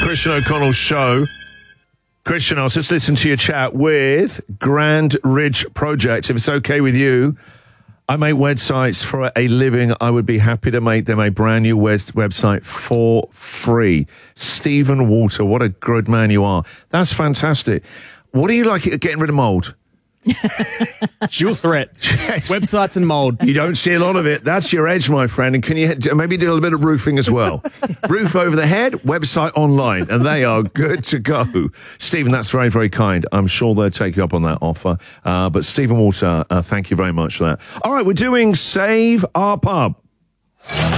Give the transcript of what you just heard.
Christian O'Connell Show. Christian, I was just listening to your chat with Grand Ridge Project. If it's okay with you, I make websites for a living. I would be happy to make them a brand new website for free. Stephen Walter, what a good man you are. That's fantastic. What do you like at getting rid of mold? Dual threat. Yes. Websites and mold. You don't see a lot of it. That's your edge, my friend. And can you maybe do a little bit of roofing as well? Roof over the head, website online, and they are good to go. Stephen, that's very, very kind. I'm sure they'll take you up on that offer. But Stephen Walter, thank you very much for that. All right, we're doing Save Our Pub.